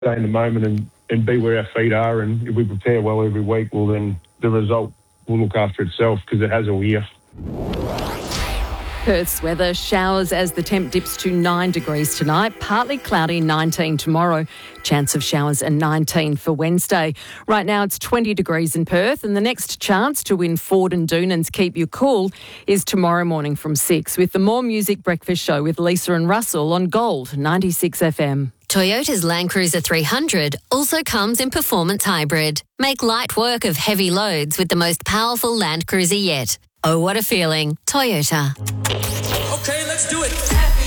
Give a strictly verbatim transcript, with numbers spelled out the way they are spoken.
stay in the moment and, and be where our feet are. And if we prepare well every week, well, then the result will look after itself because it has all year. Perth's weather, showers as the temp dips to nine degrees tonight, partly cloudy, nineteen tomorrow. Chance of showers and nineteen for Wednesday. Right now it's twenty degrees in Perth, and the next chance to win Ford and Doonan's Keep You Cool is tomorrow morning from six with the More Music Breakfast Show with Lisa and Russell on Gold ninety-six F M. Toyota's Land Cruiser three hundred also comes in performance hybrid. Make light work of heavy loads with the most powerful Land Cruiser yet. Oh, what a feeling. Toyota. Okay, let's do it.